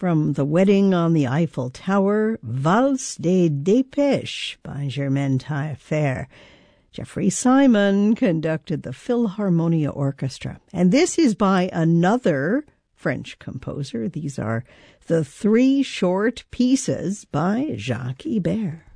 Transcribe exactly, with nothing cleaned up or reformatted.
From The Wedding on the Eiffel Tower, Valse des Dépêches by Germaine Taillefer. Jeffrey Simon conducted the Philharmonia Orchestra. And this is by another French composer. These are the three short pieces by Jacques Ibert.